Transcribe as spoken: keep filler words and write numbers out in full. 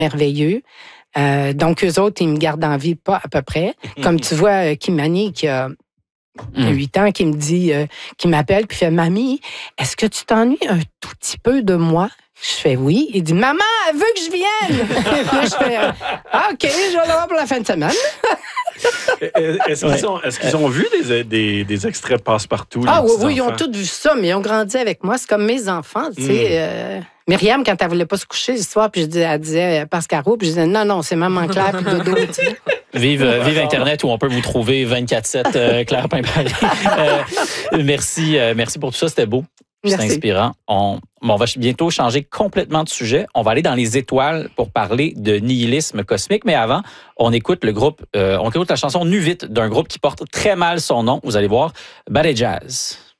merveilleux. Euh, donc, eux autres, ils me gardent en vie pas à peu près. Comme tu vois, Kimani, qui a huit ans, qui me dit, euh, qui m'appelle, puis fait « Mamie, est-ce que tu t'ennuies un tout petit peu de moi? » Je fais « Oui. » Il dit « Maman, elle veut que je vienne! » Là, je fais « Ah, OK, je vais l'avoir pour la fin de semaine. » Est-ce qu'ils, ont, est-ce qu'ils ont vu des, des, des extraits passe-partout? Ah oui, oui, ils ont tous vu ça, mais ils ont grandi avec moi. C'est comme mes enfants, tu sais. Mm. Euh, Myriam, quand elle voulait pas se coucher le soir, puis je disais, elle disait Pascaro, puis je disais non, non, c'est maman Claire, puis dodo, tu sais. Vive, euh, vive Internet où on peut vous trouver vingt-quatre sept, euh, Claire Pimpali. euh, merci, euh, merci pour tout ça, c'était beau. C'est inspirant. On, on va bientôt changer complètement de sujet. On va aller dans les étoiles pour parler de nihilisme cosmique. Mais avant, on écoute le groupe, euh, on écoute la chanson Nu Vite d'un groupe qui porte très mal son nom. Vous allez voir, Ballet Jazz.